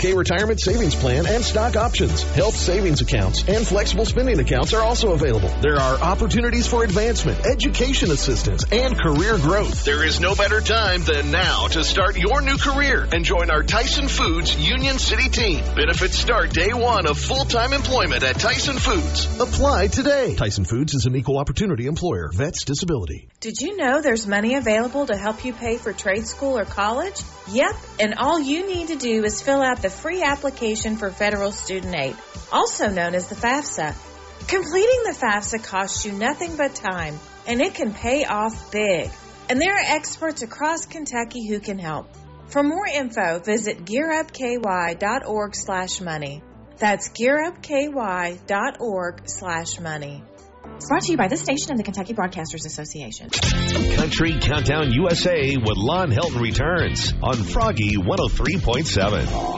401k retirement savings plan and stock options. Health savings accounts and flexible spending accounts are also available. There are opportunities for advancement, education assistance, and career growth. There is no better time than now to start your new career and join our Tyson Foods Union City team. Benefits start day one of full-time employment at Tyson Foods. Apply today. Tyson Foods is an equal opportunity employer. Vets disability. Did you know there's money available to help you pay for trade school or college? Yep, and all you need to do is fill out the free application for federal student aid, also known as the FAFSA. Completing the FAFSA costs you nothing but time, and it can pay off big. And there are experts across Kentucky who can help. For more info, visit gearupky.org/money. That's gearupky.org/money. Brought to you by this station and the Kentucky Broadcasters Association. Country Countdown USA with Lon Helton returns on Froggy 103.7.